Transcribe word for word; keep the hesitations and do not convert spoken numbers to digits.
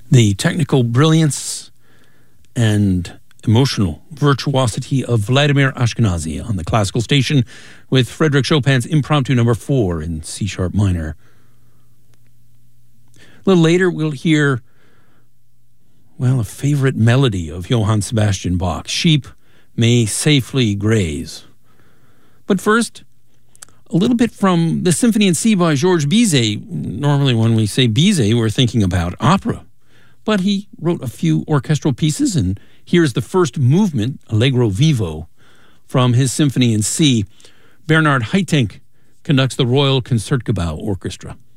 The technical brilliance and emotional virtuosity of Vladimir Ashkenazy on the classical station with Frédéric Chopin's Impromptu number four in C-sharp minor. A little later, we'll hear, well, a favorite melody of Johann Sebastian Bach, Sheep May Safely Graze. But first, a little bit from the Symphony in C by Georges Bizet. Normally when we say Bizet, we're thinking about opera. But he wrote a few orchestral pieces, and here's the first movement, Allegro Vivo, from his Symphony in C. Bernard Haitink conducts the Royal Concertgebouw Orchestra.